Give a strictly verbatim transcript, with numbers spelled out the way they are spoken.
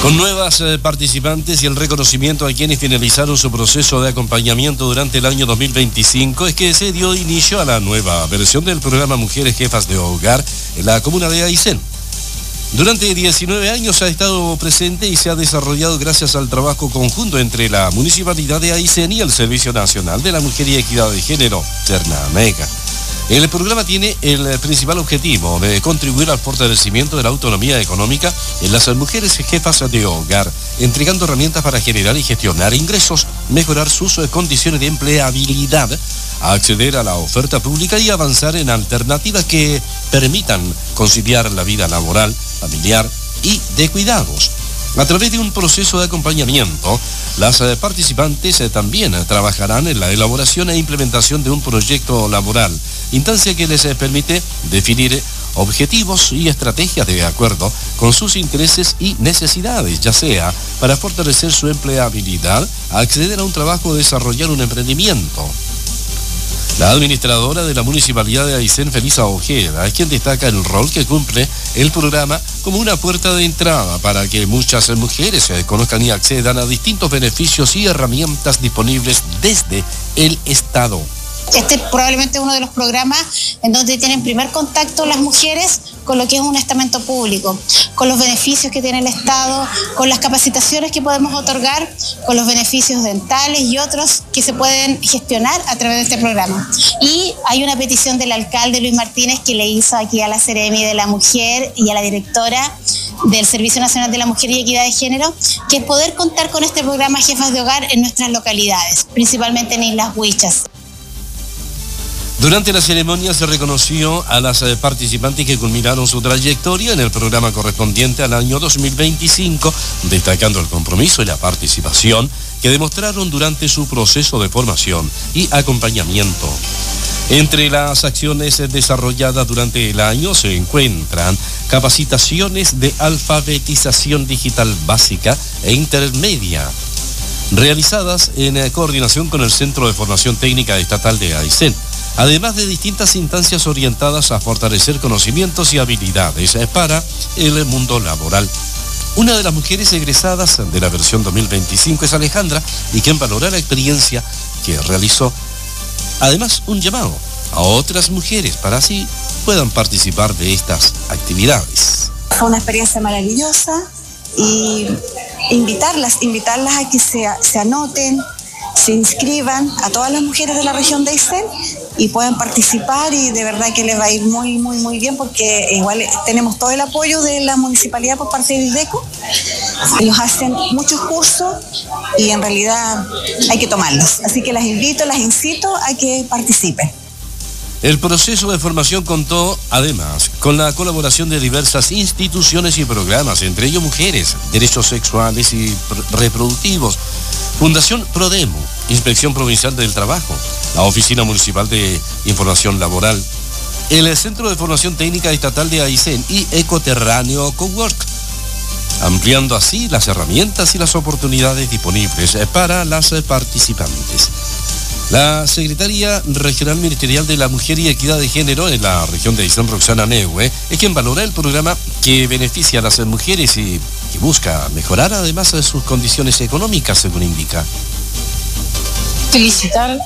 Con nuevas eh, participantes y el reconocimiento a quienes finalizaron su proceso de acompañamiento durante el año dos mil veinticinco, es que se dio inicio a la nueva versión del programa Mujeres Jefas de Hogar en la comuna de Aysén. Durante diecinueve años ha estado presente y se ha desarrollado gracias al trabajo conjunto entre la Municipalidad de Aysén y el Servicio Nacional de la Mujer y Equidad de Género, Ternamega. El programa tiene el principal objetivo de contribuir al fortalecimiento de la autonomía económica en las mujeres jefas de hogar, entregando herramientas para generar y gestionar ingresos, mejorar sus condiciones de empleabilidad, acceder a la oferta pública y avanzar en alternativas que permitan conciliar la vida laboral, familiar y de cuidados. A través de un proceso de acompañamiento, las participantes también trabajarán en la elaboración e implementación de un proyecto laboral, instancia que les permite definir objetivos y estrategias de acuerdo con sus intereses y necesidades, ya sea para fortalecer su empleabilidad, acceder a un trabajo o desarrollar un emprendimiento. La administradora de la Municipalidad de Aysén, Felisa Ojeda, es quien destaca el rol que cumple el programa como una puerta de entrada para que muchas mujeres conozcan y accedan a distintos beneficios y herramientas disponibles desde el Estado. Este es probablemente uno de los programas en donde tienen primer contacto las mujeres con lo que es un estamento público, con los beneficios que tiene el Estado, con las capacitaciones que podemos otorgar, con los beneficios dentales y otros que se pueden gestionar a través de este programa. Y hay una petición del alcalde Luis Martínez que le hizo aquí a la Seremi de la Mujer y a la directora del Servicio Nacional de la Mujer y Equidad de Género, que es poder contar con este programa Jefas de Hogar en nuestras localidades, principalmente en Islas Huichas. Durante la ceremonia se reconoció a las participantes que culminaron su trayectoria en el programa correspondiente al año dos mil veinticinco, destacando el compromiso y la participación que demostraron durante su proceso de formación y acompañamiento. Entre las acciones desarrolladas durante el año se encuentran capacitaciones de alfabetización digital básica e intermedia, realizadas en coordinación con el Centro de Formación Técnica Estatal de Aysén, además de distintas instancias orientadas a fortalecer conocimientos y habilidades para el mundo laboral. Una de las mujeres egresadas de la versión dos mil veinticinco es Alejandra, y quien valora la experiencia que realizó. Además, un llamado a otras mujeres para así puedan participar de estas actividades. Fue una experiencia maravillosa y invitarlas, invitarlas a que se, se anoten, se inscriban a todas las mujeres de la región de Aysén y puedan participar, y de verdad que les va a ir muy, muy, muy bien, porque igual tenemos todo el apoyo de la municipalidad por parte del IDECO. Ellos hacen muchos cursos y en realidad hay que tomarlos. Así que las invito, las incito a que participen. El proceso de formación contó, además, con la colaboración de diversas instituciones y programas, entre ellos Mujeres, Derechos Sexuales y Reproductivos, Fundación Prodemu, Inspección Provincial del Trabajo, la Oficina Municipal de Información Laboral, el Centro de Formación Técnica Estatal de Aysén y Ecoterráneo Cowork, ampliando así las herramientas y las oportunidades disponibles para las participantes. La Secretaria Regional Ministerial de la Mujer y Equidad de Género en la región de Aysén, Roxana Neue, es quien valora el programa que beneficia a las mujeres y que busca mejorar además de sus condiciones económicas, según indica. Felicitar